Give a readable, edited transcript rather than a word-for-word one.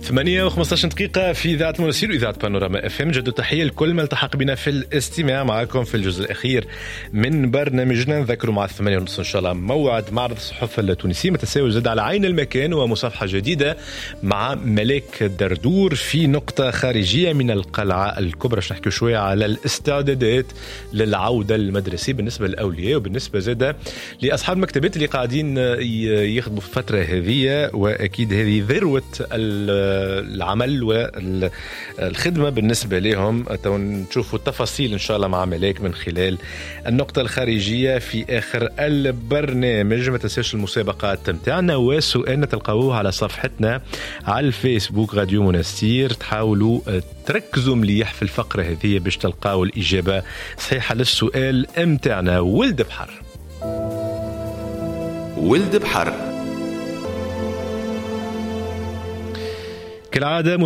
8:15 دقيقة في إذاعة المنسير وإذاعة بانوراما FM. جد تحية لكل ما التحق بنا في الاستماع معكم في الجزء الأخير من برنامجنا. نذكروا مع 8:30 إن شاء الله موعد معرض الصحف التونسي متساوي زاد على عين المكان ومصافحة جديدة مع ملاك دردور في نقطة خارجية من القلعة الكبرى. نحكي شوية على الاستعدادات للعودة المدرسية بالنسبة للأولياء وبالنسبة زادة لأصحاب المكتبات اللي قاعدين يخدموا في الفترة هذه، وأكيد هذه ذروة العمل والخدمة بالنسبة لهم. نشوفوا التفاصيل إن شاء الله مع ملاك من خلال النقطة الخارجية في آخر البرنامج. ما تنساش المسابقات متاعنا وسؤالنا تلقاوه على صفحتنا على الفيسبوك راديو منستير. تحاولوا تركزوا مليح في الفقرة هذه باش تلقاو الإجابة صحيحة للسؤال متاعنا. ولد بحر ولد بحر كالعادة